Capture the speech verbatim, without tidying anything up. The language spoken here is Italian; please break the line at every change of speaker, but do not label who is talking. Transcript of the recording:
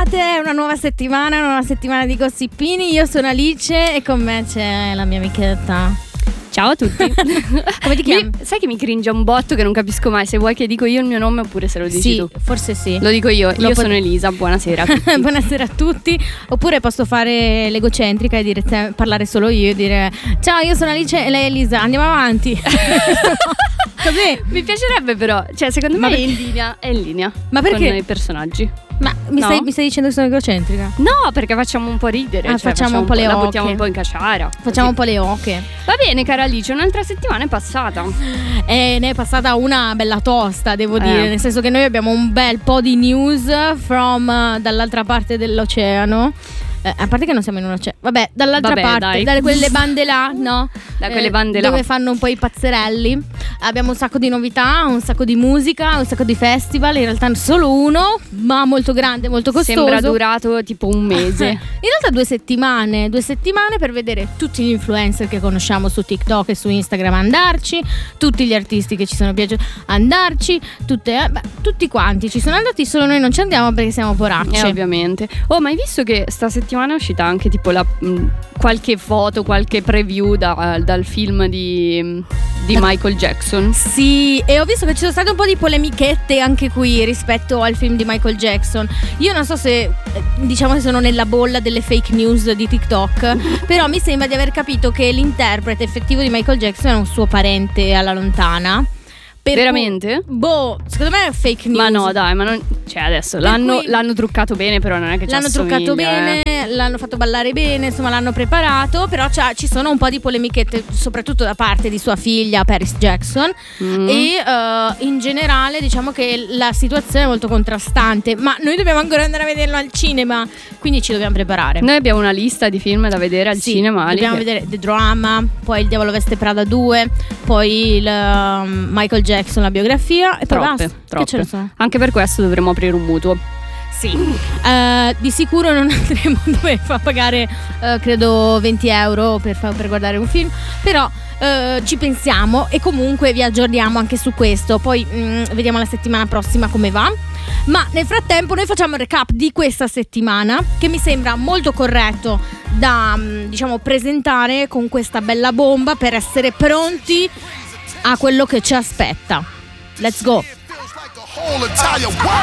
bentrovate, è una nuova settimana, una nuova settimana di Gossipini. Io sono Alice e con me c'è la mia amichetta.
Ciao a tutti.
Come ti chiami?
Mi, sai che mi cringe un botto che non capisco mai se vuoi che dico io il mio nome oppure se lo dici
sì,
tu.
Forse sì.
Lo dico io,
Lo
io
pot-
sono Elisa, buonasera a tutti.
Buonasera a tutti. Oppure posso fare l'egocentrica e dire, te, parlare solo io e dire ciao, io sono Alice e lei è Elisa, andiamo avanti. Così.
Mi piacerebbe però, cioè secondo
Ma
me
per-
è in linea, è in linea
Ma perché?
con i personaggi.
Ma mi,
No?
stai, mi stai dicendo che sono egocentrica?
No, perché facciamo un po' ridere,
Ah,
cioè,
facciamo un po' le
la
oche.
buttiamo un po' in caciara.
Facciamo un
così.
po' le oche.
Va bene, cara Alice, un'altra settimana è passata.
E ne è passata una bella tosta, devo
Eh.
dire. Nel senso che noi abbiamo un bel po' di news from uh, dall'altra parte dell'oceano. Eh, a parte che non siamo in un oceano. Vabbè, dall'altra
Vabbè,
parte,
dai.
da quelle bande là, no?
Da quelle bande là.
Dove fanno un po' i pazzerelli. Abbiamo un sacco di novità, un sacco di musica, un sacco di festival. In realtà solo uno, ma molto grande, molto costoso.
Sembra durato tipo un mese.
In realtà due settimane, due settimane per vedere tutti gli influencer che conosciamo su TikTok e su Instagram andarci, tutti gli artisti che ci sono piaciuti andarci, tutte, eh, beh, tutti quanti ci sono andati, solo noi non ci andiamo perché siamo poracci.
Eh, ovviamente. Oh, ma hai visto che sta settimana è uscita anche tipo la, mh, qualche foto, qualche preview da- dal film di, di Michael Jackson?
Sì, e ho visto che ci sono state un po' di polemichette anche qui rispetto al film di Michael Jackson. Io non so se, eh, diciamo che sono nella bolla delle fake news di TikTok, però mi sembra di aver capito che l'interprete effettivo di Michael Jackson è un suo parente alla lontana. Per
Veramente?
cui- boh, secondo me è fake news.
Ma no, dai, ma non. Cioè, adesso
Per
l'hanno,
cui-
l'hanno truccato bene, però non è che ci
L'hanno
assomiglia,
truccato bene,
eh.
l'hanno fatto ballare bene, insomma l'hanno preparato, però c'ha- ci sono un po' di polemichette, soprattutto da parte di sua figlia Paris Jackson.
Mm.
E eh, in generale diciamo che la situazione è molto contrastante, ma noi dobbiamo ancora andare a vederlo al cinema, quindi ci dobbiamo preparare.
Noi abbiamo una lista di film da vedere al
Sì,
cinema. Ali,
dobbiamo
che-
vedere The Drama, poi Il Diavolo Veste Prada due, poi il um, Michael Jackson, la biografia e poi
Troppe,
basta.
troppe.
Che ce ne sono?
Anche per questo dovremmo aprire un mutuo.
Sì. Eh, di sicuro non andremo dove fa pagare eh, credo venti euro per, fa- per guardare un film, però eh, ci pensiamo e comunque vi aggiorniamo anche su questo. Poi mm, vediamo la settimana prossima come va. Ma nel frattempo noi facciamo il recap di questa settimana, che mi sembra molto corretto da mm, diciamo presentare con questa bella bomba per essere pronti a quello che ci aspetta. Let's go.
whole entire world.